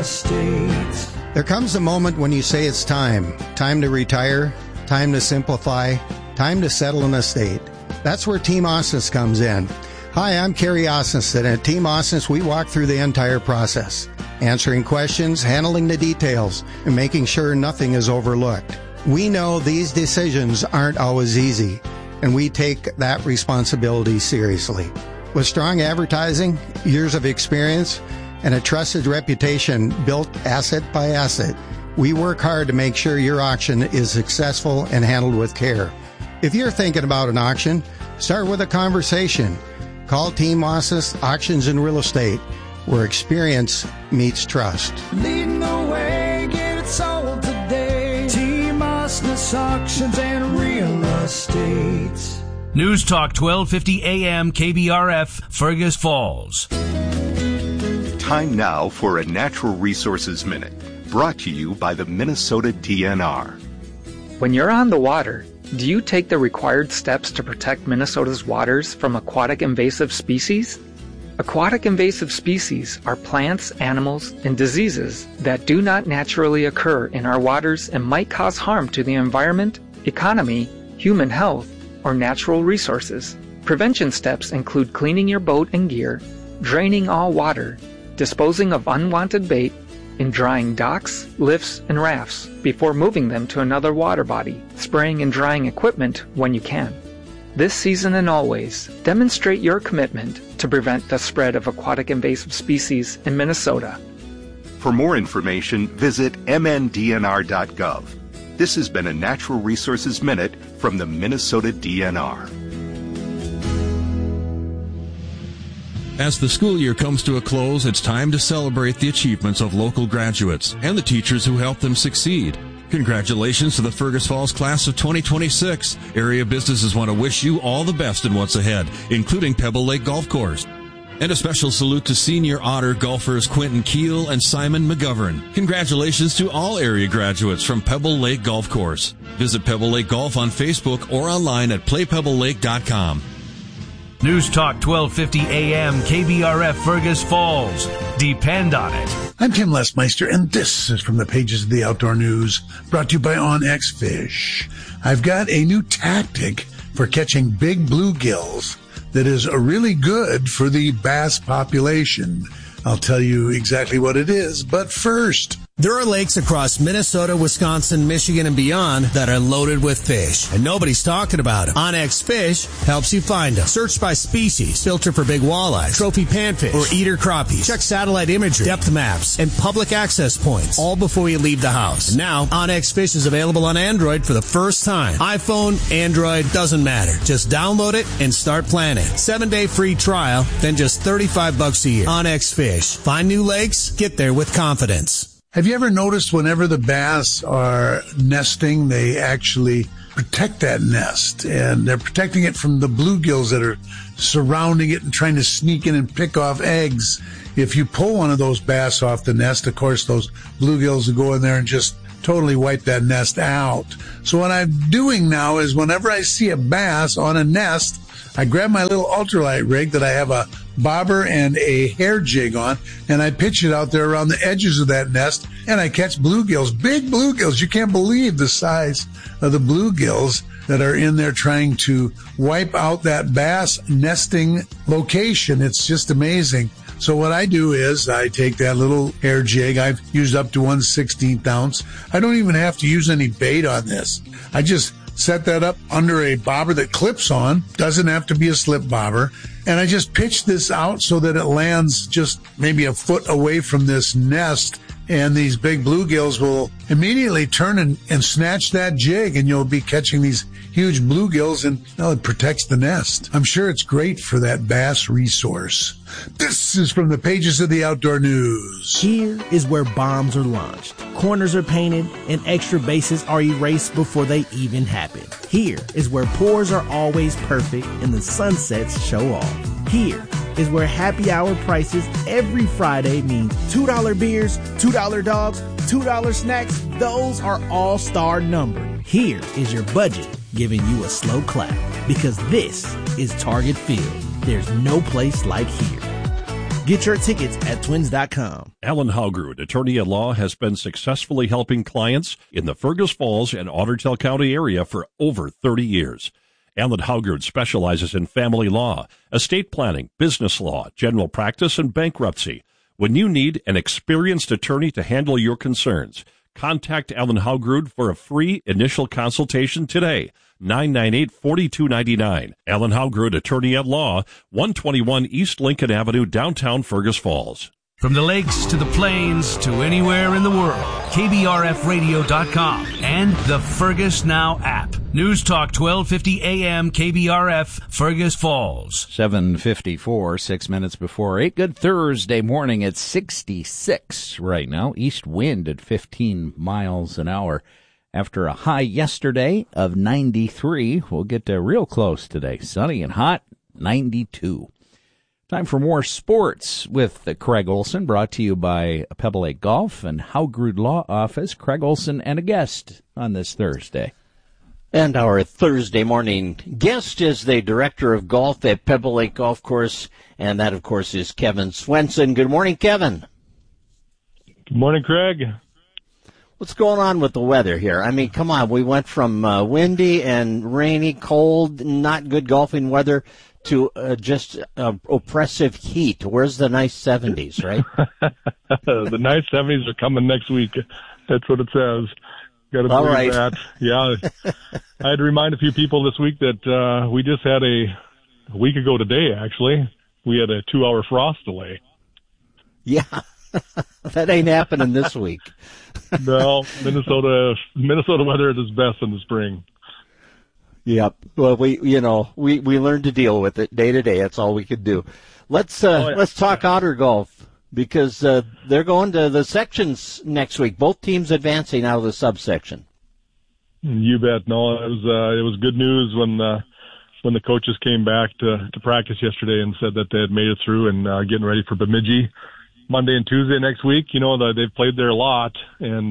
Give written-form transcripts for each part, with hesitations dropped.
estate. There comes a moment when you say it's time. Time to retire, time to simplify, time to settle an estate. That's where Team Osnes comes in. Hi, I'm Kerry Osnes, and at Team Osnes, we walk through the entire process, answering questions, handling the details, and making sure nothing is overlooked. We know these decisions aren't always easy, and we take that responsibility seriously. With strong advertising, years of experience, and a trusted reputation built asset by asset, we work hard to make sure your auction is successful and handled with care. If you're thinking about an auction, start with a conversation. Call Team Osnes Auctions and Real Estate, where experience meets trust. Leading the way, get it sold today. Team Osnes Auctions and Real Estate. News Talk 1250 AM KBRF, Fergus Falls. Time now for a Natural Resources Minute, brought to you by the Minnesota DNR. When you're on the water, do you take the required steps to protect Minnesota's waters from aquatic invasive species? Aquatic invasive species are plants, animals, and diseases that do not naturally occur in our waters and might cause harm to the environment, economy, human health, or natural resources. Prevention steps include cleaning your boat and gear, draining all water, disposing of unwanted bait, and drying docks, lifts, and rafts before moving them to another water body, spraying and drying equipment when you can. This season and always, demonstrate your commitment to prevent the spread of aquatic invasive species in Minnesota. For more information, visit mndnr.gov. This has been a Natural Resources Minute from the Minnesota DNR. As the school year comes to a close, it's time to celebrate the achievements of local graduates and the teachers who helped them succeed. Congratulations to the Fergus Falls class of 2026. Area businesses want to wish you all the best in what's ahead, including Pebble Lake Golf Course. And a special salute to senior Otter golfers Quentin Keel and Simon McGovern. Congratulations to all area graduates from Pebble Lake Golf Course. Visit Pebble Lake Golf on Facebook or online at playpebblelake.com. News Talk 1250 AM KBRF, Fergus Falls. Depend on it. I'm Tim Lesmeister, and this is from the pages of the Outdoor News, brought to you by OnX Fish. I've got a new tactic for catching big bluegills that is really good for the bass population. I'll tell you exactly what it is, but first, there are lakes across Minnesota, Wisconsin, Michigan, and beyond that are loaded with fish, and nobody's talking about them. OnX Fish helps you find them. Search by species, filter for big walleyes, trophy panfish, or eater crappies. Check satellite imagery, depth maps, and public access points, all before you leave the house. And now, OnX Fish is available on Android for the first time. iPhone, Android, doesn't matter. Just download it and start planning. 7-day free trial, then just $35 a year. OnX Fish. Find new lakes, get there with confidence. Have you ever noticed whenever the bass are nesting, they actually protect that nest, and they're protecting it from the bluegills that are surrounding it and trying to sneak in and pick off eggs. If you pull one of those bass off the nest, of course, those bluegills will go in there and just totally wipe that nest out. So what I'm doing now is whenever I see a bass on a nest, I grab my little ultralight rig that I have a bobber and a hair jig on, and I pitch it out there around the edges of that nest, and I catch bluegills, big bluegills. You can't believe the size of the bluegills that are in there trying to wipe out that bass nesting location. It's just amazing. So what I do is I take that little hair jig. I've used up to 1/16 ounce. I don't even have to use any bait on this. I just set that up under a bobber that clips on. Doesn't have to be a slip bobber. And I just pitch this out so that it lands just maybe a foot away from this nest. And these big bluegills will immediately turn and snatch that jig, and you'll be catching these huge bluegills, and it protects the nest. I'm sure it's great for that bass resource. This is from the pages of the Outdoor News. Here is where bombs are launched, corners are painted, and extra bases are erased before they even happen. Here is where pours are always perfect and the sunsets show off. Here is where happy hour prices every Friday mean $2 beers, $2 dogs, $2 snacks. Those are all-star numbered. Here is your budget giving you a slow clap, because this is Target Field. There's no place like here. Get your tickets at twins.com. Alan Haugrud, attorney at law, has been successfully helping clients in the Fergus Falls and Ottertail County area for over 30 years. Alan Haugrud specializes in family law, estate planning, business law, general practice, and bankruptcy. When you need an experienced attorney to handle your concerns, contact Alan Haugrud for a free initial consultation today. 998-4299. Alan Haugrud, attorney at law, 121 East Lincoln Avenue, downtown Fergus Falls. From the lakes to the plains to anywhere in the world, KBRFradio.com and the Fergus Now app. News Talk 1250 AM KBRF, Fergus Falls. 7:54, 6 minutes before 8. Good Thursday morning at 66 right now. East wind at 15 miles an hour. After a high yesterday of 93, we'll get real close today. Sunny and hot, 92. Time for more sports with Craig Olson, brought to you by Pebble Lake Golf and Haugrud Law Office. Craig Olson and a guest on this Thursday. And our Thursday morning guest is the director of golf at Pebble Lake Golf Course, and that, of course, is Kevin Swenson. Good morning, Kevin. Good morning, Craig. What's going on with the weather here? I mean, come on, we went from windy and rainy, cold, not good golfing weather to just oppressive heat. Where's the nice 70s, right? The nice 70s are coming next week. That's what it says. Got to believe right. that. Yeah. I had to remind a few people this week that we just had a week ago today, actually, we had a 2-hour frost delay. Yeah. That ain't happening this week. No, Minnesota weather is its best in the spring. Yep. Well, we learned to deal with it day to day. That's all we could do. Let's talk Otter Golf, because they're going to the sections next week. Both teams advancing out of the subsection. You bet. No, it was good news when the coaches came back to practice yesterday and said that they had made it through and getting ready for Bemidji Monday and Tuesday next week. You know, they've played there a lot and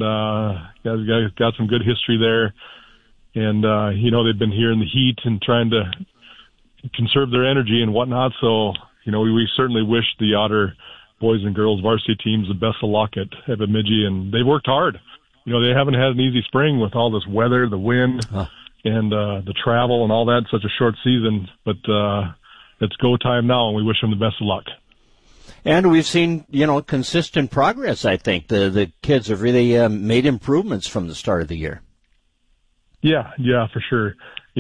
got some good history there. And, they've been here in the heat and trying to conserve their energy and whatnot. So, we certainly wish the Otter boys and girls varsity teams the best of luck at Bemidji. And they worked hard. They haven't had an easy spring with all this weather, the wind, and the travel and all that in such a short season. But it's go time now, and we wish them the best of luck. And we've seen, consistent progress, I think. The kids have really made improvements from the start of the year. Yeah, for sure.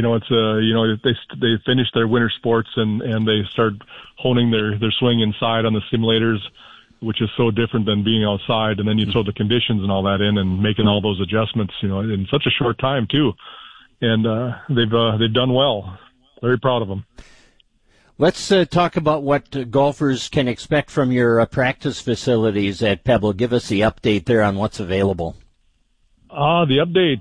They finish their winter sports and they start honing their swing inside on the simulators, which is so different than being outside. And then you throw the conditions and all that in and making all those adjustments, in such a short time too. And they've done well. Very proud of them. Let's talk about what golfers can expect from your practice facilities at Pebble. Give us the update there on what's available. The update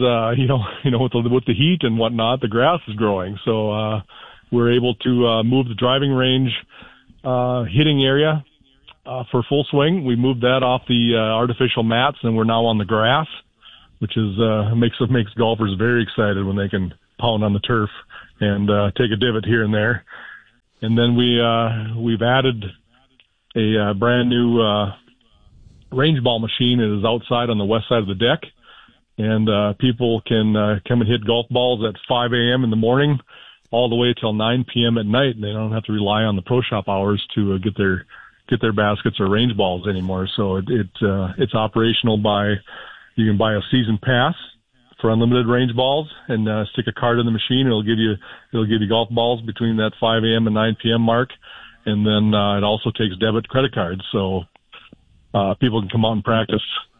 is, with the heat and whatnot, the grass is growing. So, we're able to, move the driving range, hitting area, for full swing. We moved that off the, artificial mats and we're now on the grass, which is, makes golfers very excited when they can pound on the turf and, take a divot here and there. And then we've added a, brand new, range ball machine. It is outside on the west side of the deck. And people can come and hit golf balls at 5 a.m. in the morning all the way till 9 p.m. at night. And they don't have to rely on the pro shop hours to get their baskets or range balls anymore. So it's operational you can buy a season pass for unlimited range balls and stick a card in the machine. It'll give you golf balls between that 5 a.m. and 9 p.m. mark. And then it also takes debit credit cards. So people can come out and practice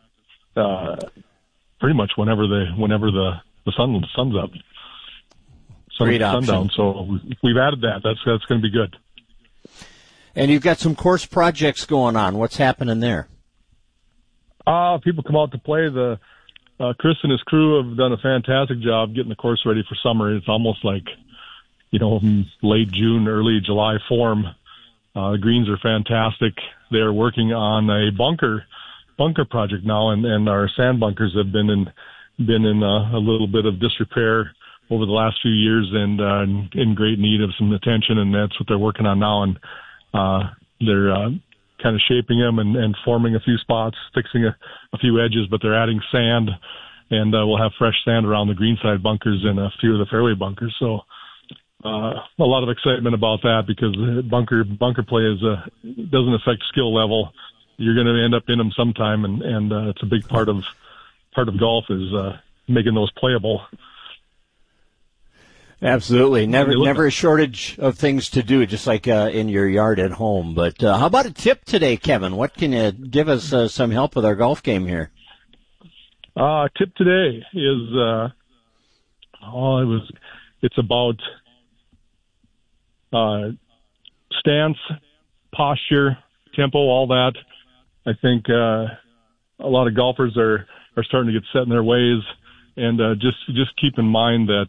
pretty much whenever the sun's up. Great option. Sundown. So we've added that. That's going to be good. And you've got some course projects going on. What's happening there? People come out to play. Chris and his crew have done a fantastic job getting the course ready for summer. It's almost like, late June, early July form. The greens are fantastic. They're working on a bunker project now, and our sand bunkers have been in a little bit of disrepair over the last few years and in great need of some attention, and that's what they're working on now. And they're kind of shaping them and forming a few spots, fixing a few edges, but they're adding sand, and we'll have fresh sand around the greenside bunkers and a few of the fairway bunkers. So a lot of excitement about that, because bunker play doesn't affect skill level. You're going to end up in them sometime, and it's a big part of golf is making those playable. Absolutely. Never a shortage of things to do, just like in your yard at home. But how about a tip today, Kevin? What can you give us some help with our golf game here? Tip today is it's about stance, posture, tempo, all that. I think a lot of golfers are starting to get set in their ways, and just keep in mind that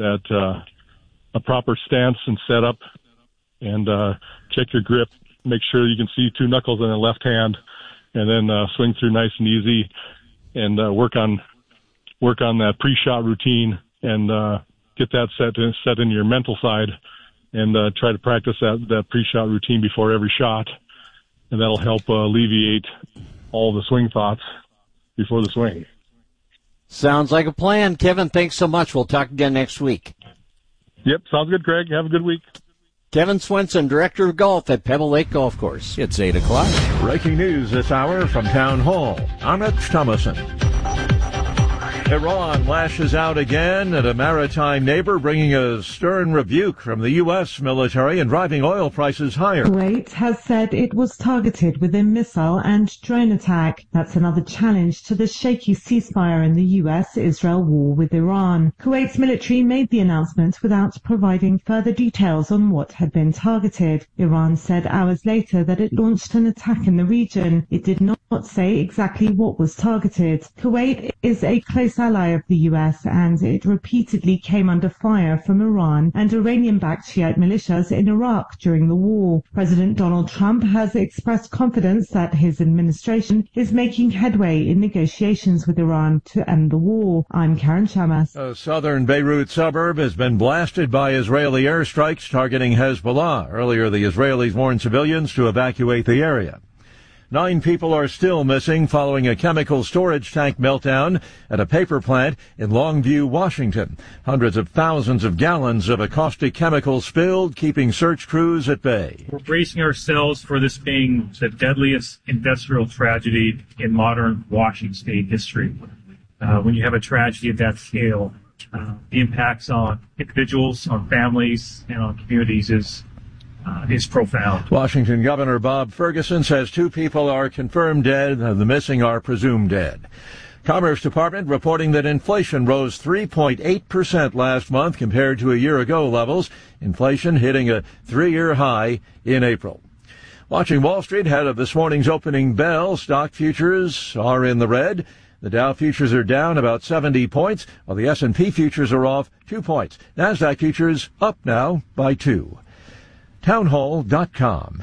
a proper stance and setup, and check your grip. Make sure you can see two knuckles in the left hand, and then swing through nice and easy, and work on that pre-shot routine, and get that set in your mental side, and try to practice that pre-shot routine before every shot, and that'll help alleviate all the swing thoughts before the swing. Sounds like a plan. Kevin, thanks so much. We'll talk again next week. Yep, sounds good, Greg. Have a good week. Kevin Swenson, Director of Golf at Pebble Lake Golf Course. It's 8 o'clock. Breaking news this hour from Town Hall. I'm Rich Thomason. Iran lashes out again at a maritime neighbor, bringing a stern rebuke from the U.S. military and driving oil prices higher. Kuwait has said it was targeted with a missile and drone attack. That's another challenge to the shaky ceasefire in the U.S.-Israel war with Iran. Kuwait's military made the announcement without providing further details on what had been targeted. Iran said hours later that it launched an attack in the region. It did not say exactly what was targeted. Kuwait is a close ally of the U.S. and it repeatedly came under fire from Iran and Iranian-backed Shiite militias in Iraq during the war. President Donald Trump has expressed confidence that his administration is making headway in negotiations with Iran to end the war. I'm Karen Shamas. A southern Beirut suburb has been blasted by Israeli airstrikes targeting Hezbollah. Earlier, the Israelis warned civilians to evacuate the area. 9 people are still missing following a chemical storage tank meltdown at a paper plant in Longview, Washington. Hundreds of thousands of gallons of a caustic chemical spilled, keeping search crews at bay. We're bracing ourselves for this being the deadliest industrial tragedy in modern Washington state history. When you have a tragedy of that scale, the impacts on individuals, on families, and on communities is profound. Washington Governor Bob Ferguson says 2 people are confirmed dead, and the missing are presumed dead. Commerce Department reporting that inflation rose 3.8% last month compared to a year ago levels. Inflation hitting a 3-year high in April. Watching Wall Street ahead of this morning's opening bell, stock futures are in the red. The Dow futures are down about 70 points, while the S&P futures are off 2 points. NASDAQ futures up now by 2. Townhall.com.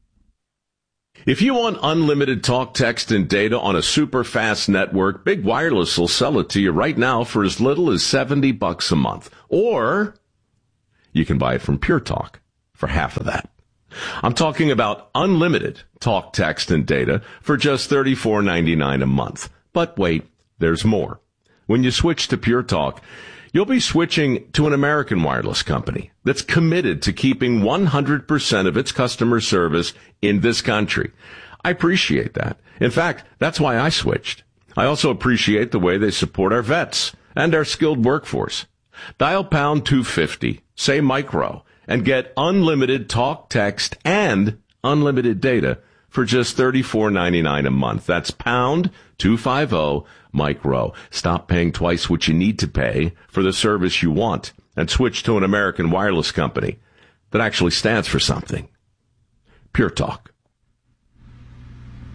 If you want unlimited talk, text, and data on a super fast network, Big Wireless will sell it to you right now for as little as $70 a month. Or you can buy it from Pure Talk for half of that. I'm talking about unlimited talk, text, and data for just $34.99 a month. But wait, there's more. When you switch to Pure Talk, you'll be switching to an American wireless company that's committed to keeping 100% of its customer service in this country. I appreciate that. In fact, that's why I switched. I also appreciate the way they support our vets and our skilled workforce. Dial pound 250, say micro, and get unlimited talk, text, and unlimited data for just $34.99 a month. That's pound 250 micro. Stop paying twice what you need to pay for the service you want and switch to an American wireless company that actually stands for something. Pure Talk.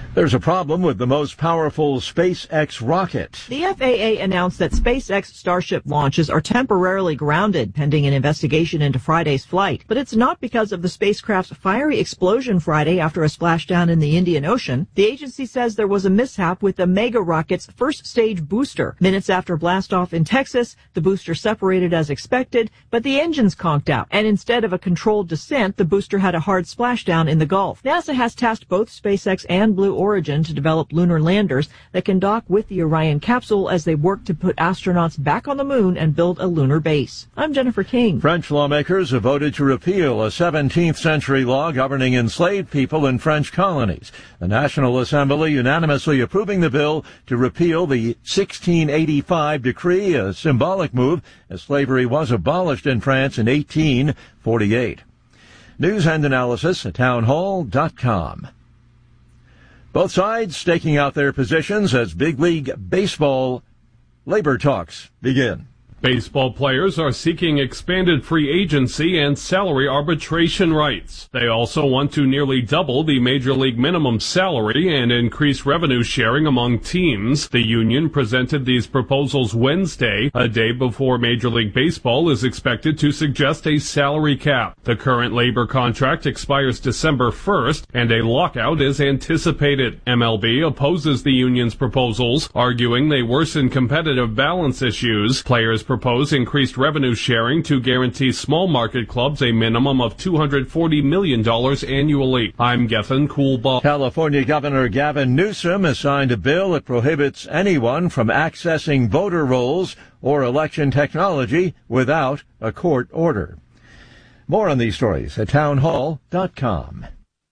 There's a problem with the most powerful SpaceX rocket. The FAA announced that SpaceX Starship launches are temporarily grounded pending an investigation into Friday's flight. But it's not because of the spacecraft's fiery explosion Friday after a splashdown in the Indian Ocean. The agency says there was a mishap with the Mega rocket's first stage booster. Minutes after blastoff in Texas, the booster separated as expected, but the engines conked out. And instead of a controlled descent, the booster had a hard splashdown in the Gulf. NASA has tasked both SpaceX and Blue Origin to develop lunar landers that can dock with the Orion capsule as they work to put astronauts back on the moon and build a lunar base. I'm Jennifer King. French lawmakers have voted to repeal a 17th century law governing enslaved people in French colonies. The National Assembly unanimously approving the bill to repeal the 1685 decree, a symbolic move as slavery was abolished in France in 1848. News and analysis at townhall.com. Both sides staking out their positions as big league baseball labor talks begin. Baseball players are seeking expanded free agency and salary arbitration rights. They also want to nearly double the major league minimum salary and increase revenue sharing among teams. The union presented these proposals Wednesday, a day before Major League Baseball is expected to suggest a salary cap. The current labor contract expires December 1st, and a lockout is anticipated. MLB opposes the union's proposals, arguing they worsen competitive balance issues. Players propose increased revenue sharing to guarantee small market clubs a minimum of $240 million annually. I'm Gethin Coolbaugh. California Governor Gavin Newsom has signed a bill that prohibits anyone from accessing voter rolls or election technology without a court order. More on these stories at townhall.com.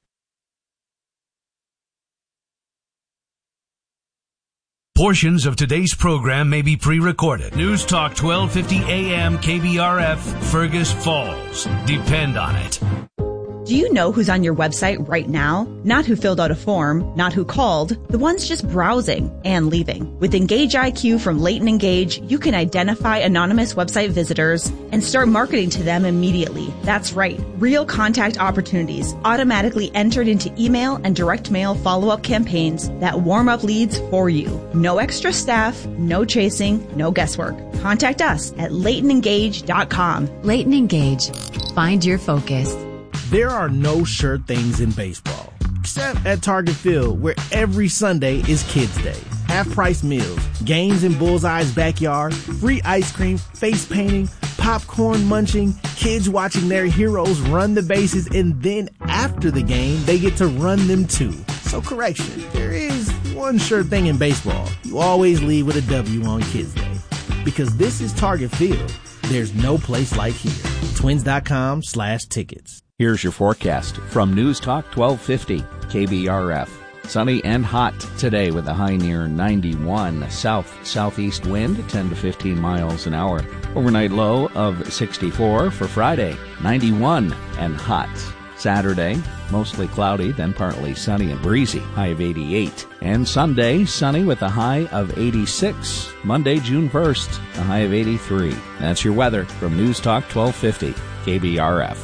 Portions of today's program may be pre-recorded. News Talk 1250 AM KBRF, Fergus Falls. Depend on it. Do you know who's on your website right now? Not who filled out a form, not who called, the ones just browsing and leaving. With Engage IQ from Leighton Engage, you can identify anonymous website visitors and start marketing to them immediately. That's right. Real contact opportunities automatically entered into email and direct mail follow-up campaigns that warm up leads for you. No extra staff, no chasing, no guesswork. Contact us at LeightonEngage.com. Leighton Engage. Find your focus. There are no sure things in baseball, except at Target Field, where every Sunday is Kids Day. Half-price meals, games in Bullseye's backyard, free ice cream, face painting, popcorn munching, kids watching their heroes run the bases, and then after the game, they get to run them too. So correction, there is one sure thing in baseball. You always leave with a W on Kids Day. Because this is Target Field. There's no place like here. Twins.com/tickets. Here's your forecast from News Talk 1250 KBRF. Sunny and hot today with a high near 91. Southeast wind 10 to 15 miles an hour. Overnight low of 64 for Friday. 91 and hot. Saturday, mostly cloudy, then partly sunny and breezy. High of 88. And Sunday, sunny with a high of 86. Monday, June 1st, a high of 83. That's your weather from News Talk 1250 KBRF.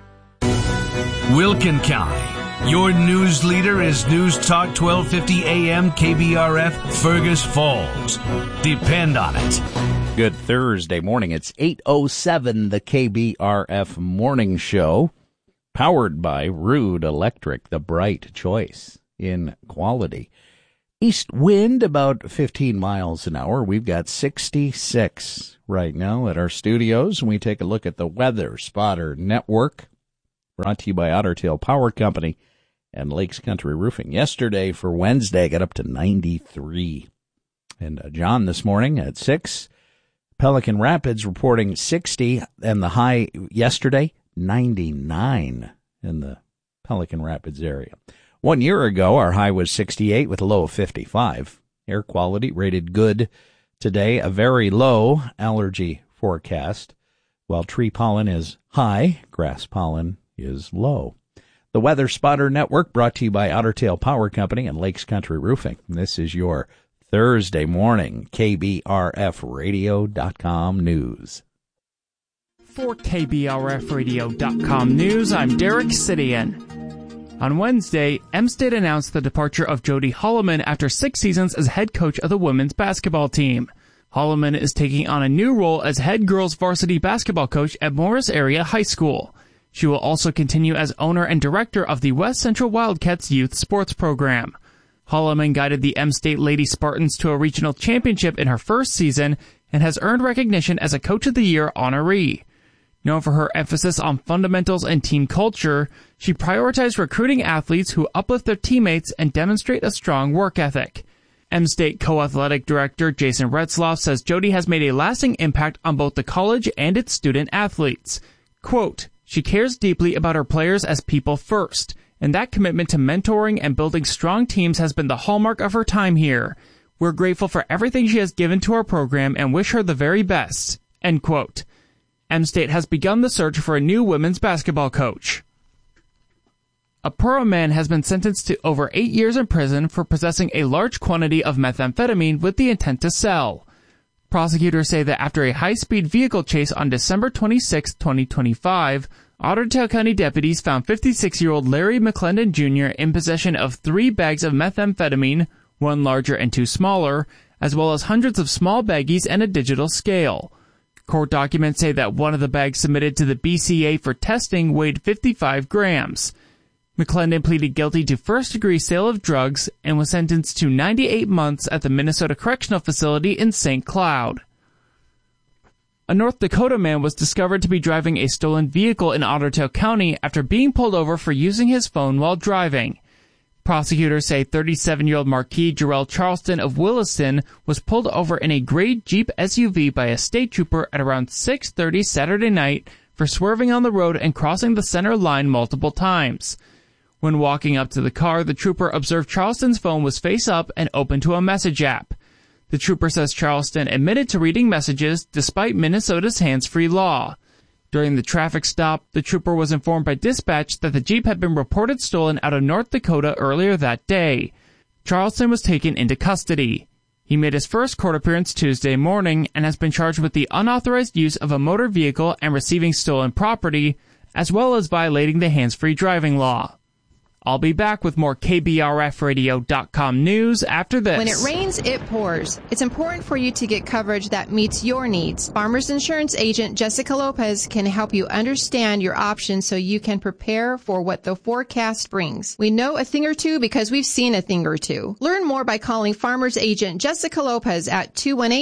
Wilkin County. Your news leader is News Talk 1250 AM KBRF, Fergus Falls. Depend on it. Good Thursday morning. It's 8:07, the KBRF Morning Show, powered by Rude Electric, the bright choice in quality. East wind about 15 miles an hour. We've got 66 right now at our studios, and we take a look at the Weather Spotter Network, brought to you by Otter Tail Power Company and Lakes Country Roofing. Yesterday for Wednesday, got up to 93. And John this morning at 6. Pelican Rapids reporting 60, and the high yesterday, 99 in the Pelican Rapids area. 1 year ago, our high was 68 with a low of 55. Air quality rated good today, a very low allergy forecast. While tree pollen is high, grass pollen is low. The Weather Spotter Network brought to you by Otter Tail Power Company and Lakes Country Roofing. This is your Thursday morning KBRFradio.com news. For KBRFradio.com news, I'm Derek Sidian. On Wednesday, M-State announced the departure of Jody Holloman after 6 seasons as head coach of the women's basketball team. Holloman is taking on a new role as head girls varsity basketball coach at Morris Area High School. She will also continue as owner and director of the West Central Wildcats youth sports program. Holloman guided the M-State Lady Spartans to a regional championship in her first season and has earned recognition as a Coach of the Year honoree. Known for her emphasis on fundamentals and team culture, she prioritized recruiting athletes who uplift their teammates and demonstrate a strong work ethic. M-State co-athletic director Jason Retzloff says Jody has made a lasting impact on both the college and its student athletes. Quote, "She cares deeply about her players as people first, and that commitment to mentoring and building strong teams has been the hallmark of her time here. We're grateful for everything she has given to our program and wish her the very best." End quote. M-State has begun the search for a new women's basketball coach. A Pearl man has been sentenced to over 8 years in prison for possessing a large quantity of methamphetamine with the intent to sell. Prosecutors say that after a high-speed vehicle chase on December 26, 2025, Otter Tail County deputies found 56-year-old Larry McClendon Jr. in possession of 3 bags of methamphetamine, 1 larger and 2 smaller, as well as hundreds of small baggies and a digital scale. Court documents say that one of the bags submitted to the BCA for testing weighed 55 grams. McClendon pleaded guilty to first-degree sale of drugs and was sentenced to 98 months at the Minnesota Correctional Facility in St. Cloud. A North Dakota man was discovered to be driving a stolen vehicle in Otter Tail County after being pulled over for using his phone while driving. Prosecutors say 37-year-old Marquis Jarrell Charleston of Williston was pulled over in a gray Jeep SUV by a state trooper at around 6:30 Saturday night for swerving on the road and crossing the center line multiple times. When walking up to the car, the trooper observed Charleston's phone was face up and open to a message app. The trooper says Charleston admitted to reading messages despite Minnesota's hands-free law. During the traffic stop, the trooper was informed by dispatch that the Jeep had been reported stolen out of North Dakota earlier that day. Charleston was taken into custody. He made his first court appearance Tuesday morning and has been charged with the unauthorized use of a motor vehicle and receiving stolen property, as well as violating the hands-free driving law. I'll be back with more KBRFradio.com news after this. When it rains, it pours. It's important for you to get coverage that meets your needs. Farmers Insurance agent Jessica Lopez can help you understand your options so you can prepare for what the forecast brings. We know a thing or two because we've seen a thing or two. Learn more by calling Farmers agent Jessica Lopez at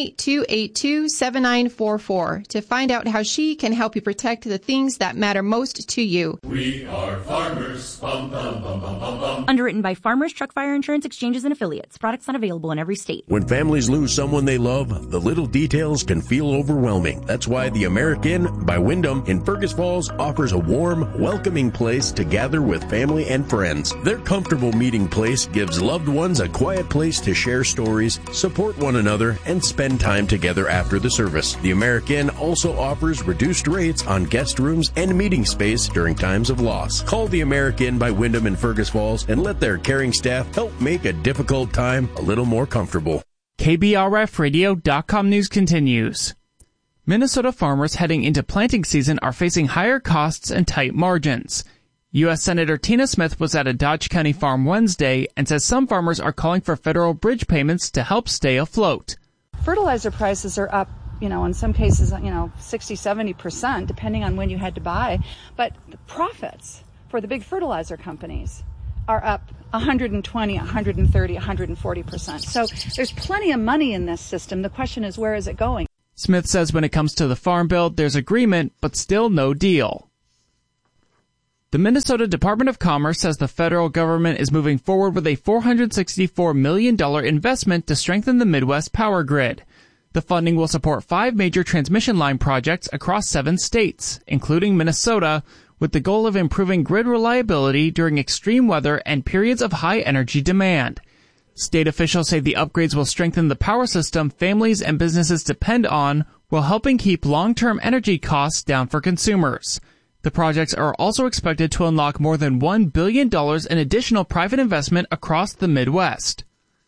218-282-7944 to find out how she can help you protect the things that matter most to you. We are farmers. Bum, bum, bum. Underwritten by Farmers Truck Fire Insurance Exchanges and Affiliates. Products not available in every state. When families lose someone they love, the little details can feel overwhelming. That's why the American by Wyndham in Fergus Falls offers a warm, welcoming place to gather with family and friends. Their comfortable meeting place gives loved ones a quiet place to share stories, support one another, and spend time together after the service. The American also offers reduced rates on guest rooms and meeting space during times of loss. Call the American by Wyndham in Fergus Falls and let their caring staff help make a difficult time a little more comfortable. KBRFradio.com news continues. Minnesota farmers heading into planting season are facing higher costs and tight margins. U.S. Senator Tina Smith was at a Dodge County farm Wednesday and says some farmers are calling for federal bridge payments to help stay afloat. Fertilizer prices are up, in some cases, 60, 70%, depending on when you had to buy. But the profits for the big fertilizer companies are up 120, 130, 140%. So there's plenty of money in this system. The question is, where is it going? Smith says when it comes to the farm bill, there's agreement, but still no deal. The Minnesota Department of Commerce says the federal government is moving forward with a $464 million investment to strengthen the Midwest power grid. The funding will support 5 major transmission line projects across 7 states, including Minnesota, with the goal of improving grid reliability during extreme weather and periods of high energy demand. State officials say the upgrades will strengthen the power system families and businesses depend on, while helping keep long-term energy costs down for consumers. The projects are also expected to unlock more than $1 billion in additional private investment across the Midwest.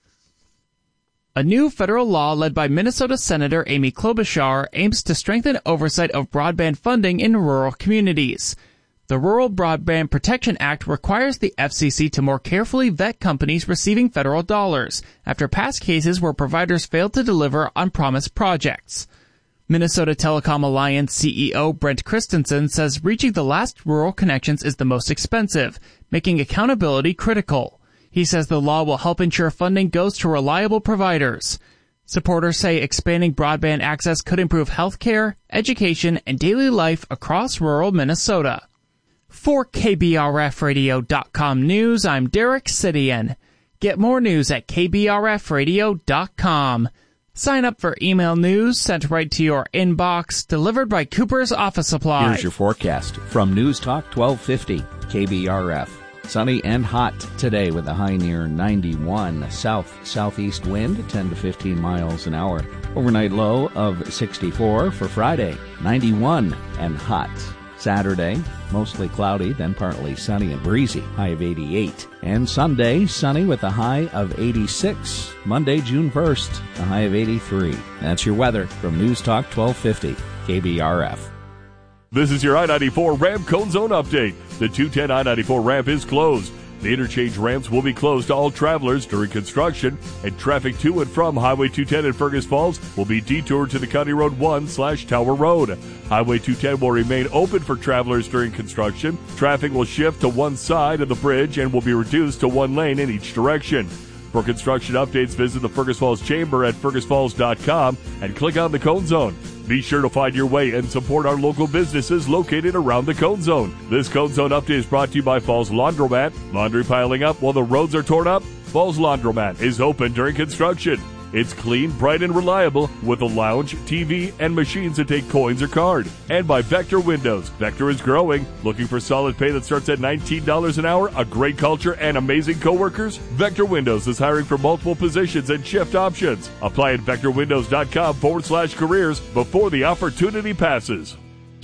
A new federal law led by Minnesota Senator Amy Klobuchar aims to strengthen oversight of broadband funding in rural communities. The Rural Broadband Protection Act requires the FCC to more carefully vet companies receiving federal dollars after past cases where providers failed to deliver on promised projects. Minnesota Telecom Alliance CEO Brent Christensen says reaching the last rural connections is the most expensive, making accountability critical. He says the law will help ensure funding goes to reliable providers. Supporters say expanding broadband access could improve healthcare, education, and daily life across rural Minnesota. For KBRFradio.com News, I'm Derek Sidian. Get more news at KBRFradio.com. Sign up for email news sent right to your inbox, delivered by Cooper's Office Supply. Here's your forecast from News Talk 1250 KBRF. Sunny and hot today with a high near 91. Southeast wind 10 to 15 miles an hour. Overnight low of 64 for Friday. 91 and hot. Saturday, mostly cloudy, then partly sunny and breezy, high of 88. And Sunday, sunny with a high of 86. Monday, June 1st, a high of 83. That's your weather from News Talk 1250, KBRF. This is your I-94 ramp cone zone update. The 210 I-94 ramp is closed. The interchange ramps will be closed to all travelers during construction, and traffic to and from Highway 210 in Fergus Falls will be detoured to the County Road 1/Tower Road. Highway 210 will remain open for travelers during construction. Traffic will shift to one side of the bridge and will be reduced to one lane in each direction. For construction updates, visit the Fergus Falls Chamber at fergusfalls.com and click on the Cone Zone. Be sure to find your way and support our local businesses located around the Cone Zone. This Cone Zone update is brought to you by Falls Laundromat. Laundry piling up while the roads are torn up? Falls Laundromat is open during construction. It's clean, bright, and reliable with a lounge, TV, and machines that take coins or card. And by Vector Windows. Vector is growing. Looking for solid pay that starts at $19 an hour, a great culture, and amazing coworkers? Vector Windows is hiring for multiple positions and shift options. Apply at vectorwindows.com/careers before the opportunity passes.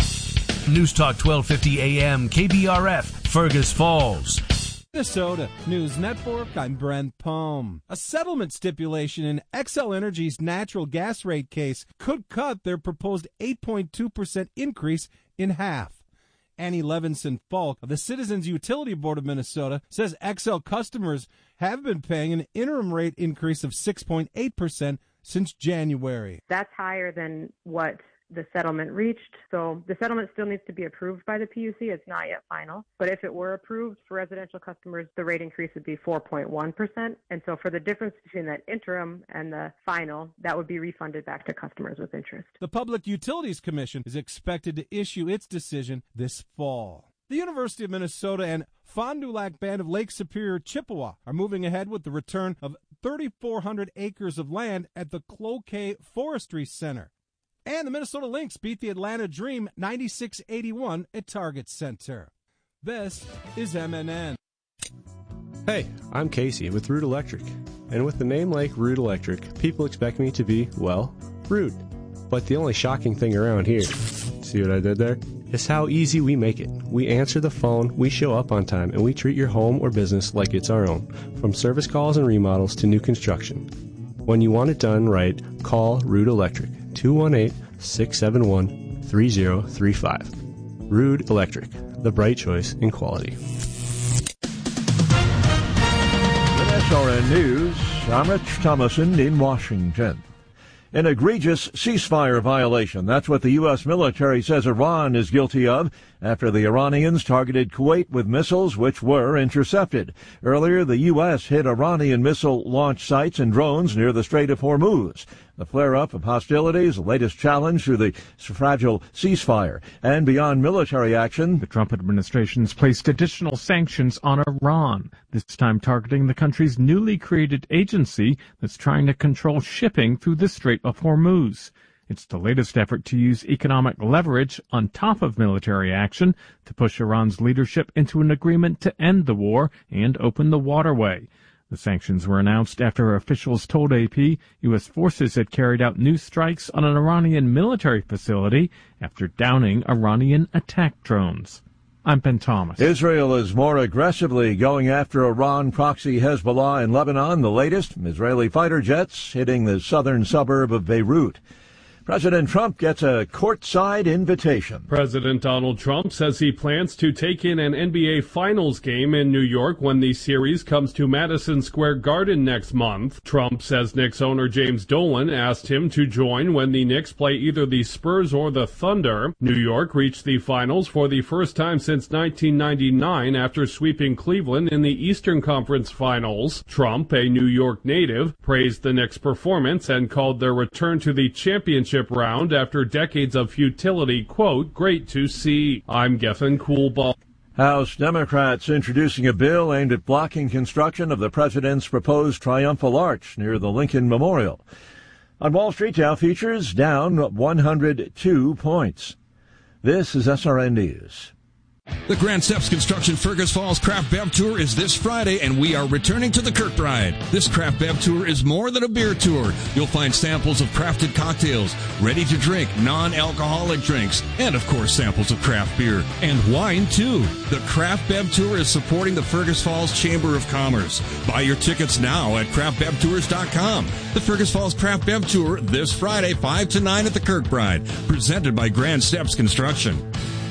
News Talk 1250 AM, KBRF, Fergus Falls. Minnesota News Network, I'm Brent Palm. A settlement stipulation in Xcel Energy's natural gas rate case could cut their proposed 8.2% increase in half. Annie Levinson Falk of the Citizens Utility Board of Minnesota says Xcel customers have been paying an interim rate increase of 6.8% since January. That's higher than what the settlement reached. So the settlement still needs to be approved by the PUC. It's not yet final. But if it were approved for residential customers, the rate increase would be 4.1%. And so for the difference between that interim and the final, that would be refunded back to customers with interest. The Public Utilities Commission is expected to issue its decision this fall. The University of Minnesota and Fond du Lac Band of Lake Superior Chippewa are moving ahead with the return of 3,400 acres of land at the Cloquet Forestry Center. And the Minnesota Lynx beat the Atlanta Dream 96-81 at Target Center. This is MNN. Hey, I'm Casey with Rude Electric. And with the name like Rude Electric, people expect me to be, well, rude. But the only shocking thing around here, see what I did there? Is how easy we make it. We answer the phone, we show up on time, and we treat your home or business like it's our own, from service calls and remodels to new construction. When you want it done right, call Rude Electric, 218-671-3035. Rude Electric, the bright choice in quality. The SRN News, I'm Rich Thomason in Washington. An egregious ceasefire violation. That's what the U.S. military says Iran is guilty of after the Iranians targeted Kuwait with missiles which were intercepted. Earlier, the U.S. hit Iranian missile launch sites and drones near the Strait of Hormuz. The flare-up of hostilities, the latest challenge to the fragile ceasefire. And beyond military action, the Trump administration's placed additional sanctions on Iran, this time targeting the country's newly created agency that's trying to control shipping through the Strait of Hormuz. It's the latest effort to use economic leverage on top of military action to push Iran's leadership into an agreement to end the war and open the waterway. The sanctions were announced after officials told AP U.S. forces had carried out new strikes on an Iranian military facility after downing Iranian attack drones. I'm Ben Thomas. Israel is more aggressively going after Iran proxy Hezbollah in Lebanon. The latest, Israeli fighter jets hitting the southern suburb of Beirut. President Trump gets a courtside invitation. President Donald Trump says he plans to take in an NBA Finals game in New York when the series comes to Madison Square Garden next month. Trump says Knicks owner James Dolan asked him to join when the Knicks play either the Spurs or the Thunder. New York reached the finals for the first time since 1999 after sweeping Cleveland in the Eastern Conference Finals. Trump, a New York native, praised the Knicks' performance and called their return to the championship round after decades of futility, quote, great to see. I'm Geffen Coolball. House Democrats introducing a bill aimed at blocking construction of the president's proposed Triumphal Arch near the Lincoln Memorial. On Wall Street, Dow futures down 102 points. This is SRN News. The Grand Steps Construction Fergus Falls Craft Bev Tour is this Friday, and we are returning to the Kirkbride. This Craft Bev Tour is more than a beer tour. You'll find samples of crafted cocktails, ready-to-drink, non-alcoholic drinks, and, of course, samples of craft beer. And wine, too. The Craft Bev Tour is supporting the Fergus Falls Chamber of Commerce. Buy your tickets now at craftbevtours.com. The Fergus Falls Craft Bev Tour this Friday, 5 to 9 at the Kirkbride, presented by Grand Steps Construction.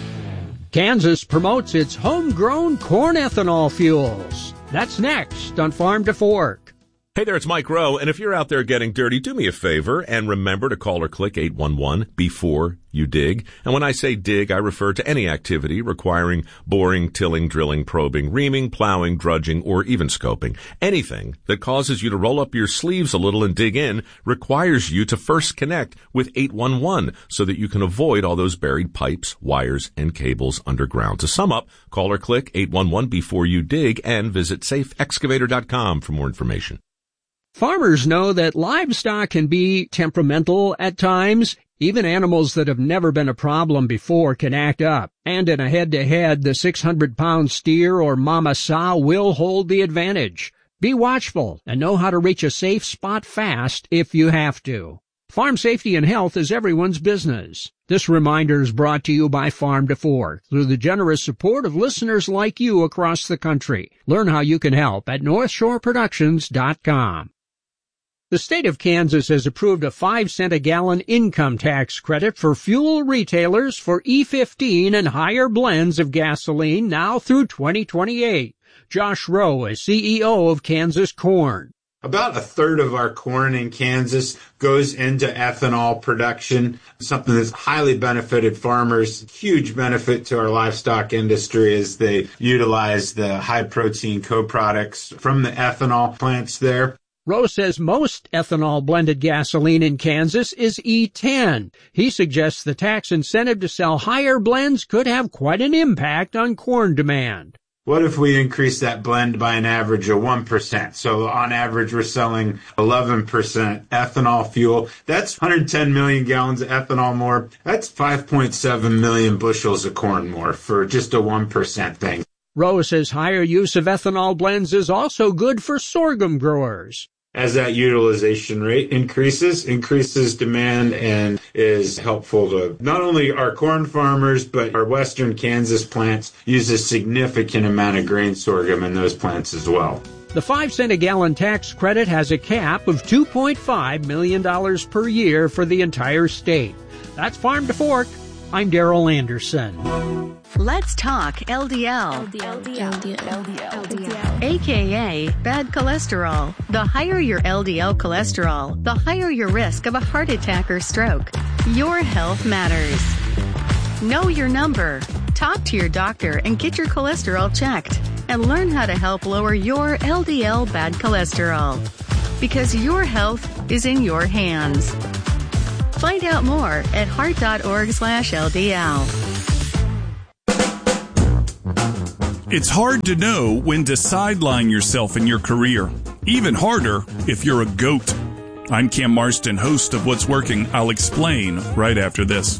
Kansas promotes its homegrown corn ethanol fuels. That's next on Farm to Fork. Hey there, it's Mike Rowe, and if you're out there getting dirty, do me a favor and remember to call or click 811 before you dig. And when I say dig, I refer to any activity requiring boring, tilling, drilling, probing, reaming, plowing, drudging, or even scoping. Anything that causes you to roll up your sleeves a little and dig in requires you to first connect with 811 so that you can avoid all those buried pipes, wires, and cables underground. To sum up, call or click 811 before you dig and visit safeexcavator.com for more information. Farmers know that livestock can be temperamental at times. Even animals that have never been a problem before can act up. And in a head-to-head, the 600-pound steer or mama sow will hold the advantage. Be watchful and know how to reach a safe spot fast if you have to. Farm safety and health is everyone's business. This reminder is brought to you by Farm to Fork through the generous support of listeners like you across the country. Learn how you can help at NorthshoreProductions.com. The state of Kansas has approved a 5-cent a gallon income tax credit for fuel retailers for E15 and higher blends of gasoline now through 2028. Josh Rowe is CEO of Kansas Corn. About a third of our corn in Kansas goes into ethanol production, something that's highly benefited farmers. Huge benefit to our livestock industry as they utilize the high-protein co-products from the ethanol plants there. Rowe says most ethanol-blended gasoline in Kansas is E10. He suggests the tax incentive to sell higher blends could have quite an impact on corn demand. What if we increase that blend by an average of 1%? So on average, we're selling 11% ethanol fuel. That's 110 million gallons of ethanol more. That's 5.7 million bushels of corn more for just a 1% thing. Rowe says higher use of ethanol blends is also good for sorghum growers. As that utilization rate increases demand and is helpful to not only our corn farmers, but our western Kansas plants use a significant amount of grain sorghum in those plants as well. The 5-cent a gallon tax credit has a cap of $2.5 million per year for the entire state. That's Farm to Fork. I'm Darrell Anderson. Let's talk LDL. AKA bad cholesterol. The higher your LDL cholesterol, the higher your risk of a heart attack or stroke. Your health matters. Know your number. Talk to your doctor and get your cholesterol checked. And learn how to help lower your LDL bad cholesterol. Because your health is in your hands. Find out more at heart.org/LDL. It's hard to know when to sideline yourself in your career. Even harder if you're a goat. I'm Cam Marston, host of What's Working. I'll explain right after this.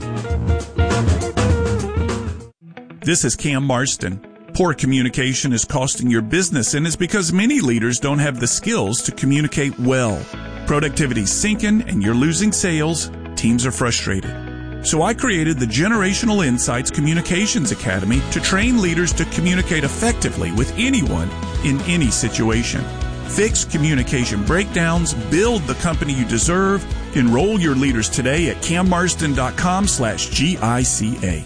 This is Cam Marston. Poor communication is costing your business, and it's because many leaders don't have the skills to communicate well. Productivity's sinking and you're losing sales. Teams are frustrated. So I created the Generational Insights Communications Academy to train leaders to communicate effectively with anyone in any situation. Fix communication breakdowns. Build the company you deserve. Enroll your leaders today at cammarston.com/GICA.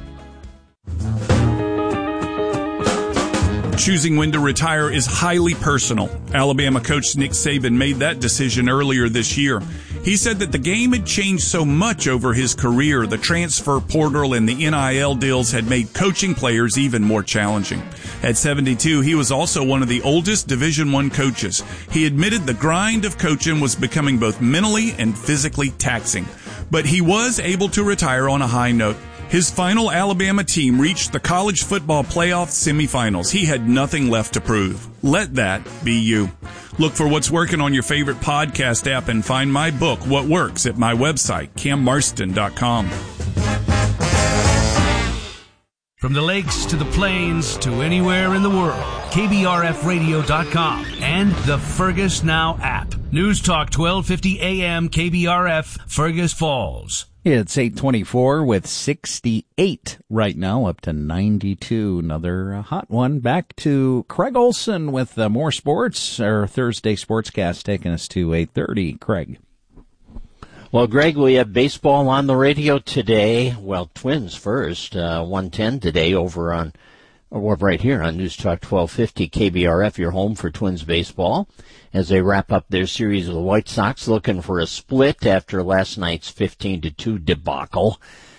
Choosing when to retire is highly personal. Alabama coach Nick Saban made that decision earlier this year. He said that the game had changed so much over his career. The transfer portal and the NIL deals had made coaching players even more challenging. At 72, he was also one of the oldest Division I coaches. He admitted the grind of coaching was becoming both mentally and physically taxing. But he was able to retire on a high note. His final Alabama team reached the college football playoff semifinals. He had nothing left to prove. Let that be you. Look for what's working on your favorite podcast app and find my book, What Works, at my website, cammarston.com. From the lakes to the plains to anywhere in the world, KBRFradio.com and the Fergus Now app. News Talk 1250 AM KBRF, Fergus Falls. It's 8:24 with 68 right now, up to 92. Another hot one. Back to Craig Olson with more sports. Our Thursday sportscast taking us to 8:30. Craig. Well, Greg, we have baseball on the radio today. Well, Twins first, 1:10 today right here on News Talk 1250 KBRF, your home for Twins baseball, as they wrap up their series with the White Sox, looking for a split after last night's 15-2 debacle.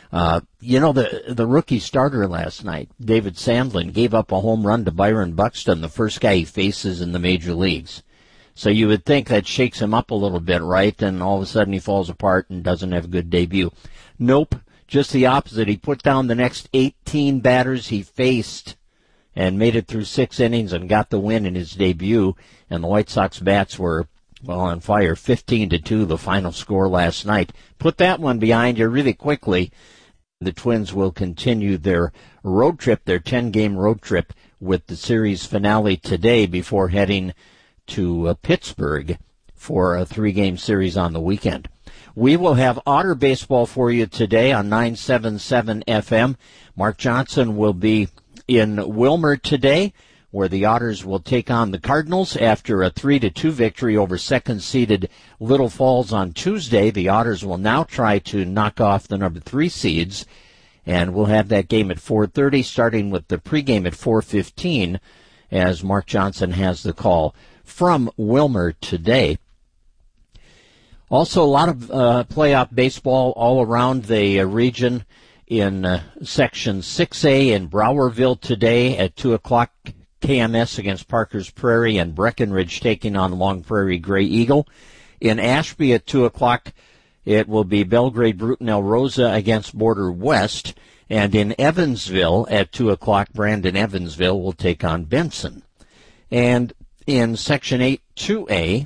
The rookie starter last night, David Sandlin, gave up a home run to Byron Buxton, the first guy he faces in the major leagues. So you would think that shakes him up a little bit, right? And all of a sudden he falls apart and doesn't have a good debut. Nope, just the opposite. He put down the next 18 batters he faced and made it through 6 innings and got the win in his debut. And the White Sox bats were, on fire. 15-2, the final score last night. Put that one behind you really quickly. The Twins will continue their road trip, their 10-game road trip, with the series finale today before heading to Pittsburgh for a 3-game series on the weekend. We will have Otter baseball for you today on 977 FM. Mark Johnson will be in Wilmer today, where the Otters will take on the Cardinals after a 3-2 victory over second-seeded Little Falls on Tuesday. The Otters will now try to knock off the number 3 seeds, and we'll have that game at 4:30, starting with the pregame at 4:15, as Mark Johnson has the call from Wilmer today. Also, a lot of playoff baseball all around the region in Section 6A in Browerville today at 2 o'clock. KMS against Parker's Prairie and Breckenridge taking on Long Prairie Gray Eagle. In Ashby at 2 o'clock, it will be Belgrade Bruton El Rosa against Border West. And in Evansville at 2 o'clock, Brandon Evansville will take on Benson. And in Section 8-2A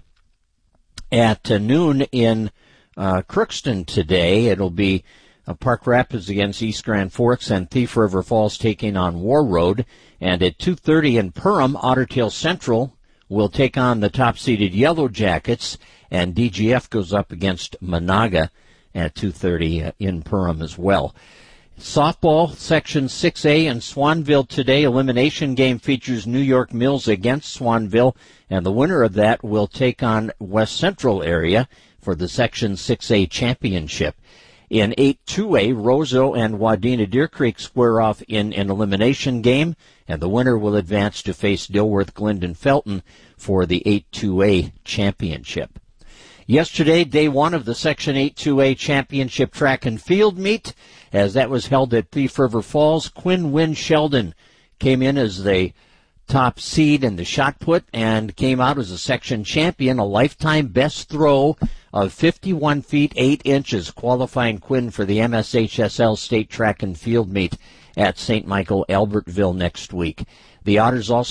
at noon in Crookston today, it'll be Park Rapids against East Grand Forks and Thief River Falls taking on War Road. And at 2:30 in Perham, Otter Tail Central will take on the top-seeded Yellow Jackets, and DGF goes up against Monaga at 2:30 in Perham as well. Softball, Section 6A in Swanville today. Elimination game features New York Mills against Swanville, and the winner of that will take on West Central area for the Section 6A championship. In 8-2A, Roseau and Wadena Deer Creek square off in an elimination game, and the winner will advance to face Dilworth Glendon Felton for the 8-2A championship. Yesterday, day one of the Section 8-2A championship track and field meet, as that was held at Thief River Falls. Quinn Wynn Sheldon came in as the top seed in the shot put and came out as a section champion, a lifetime best throw of 51 feet 8 inches, qualifying Quinn for the MSHSL State Track and Field Meet at St. Michael, Albertville next week. The Otters also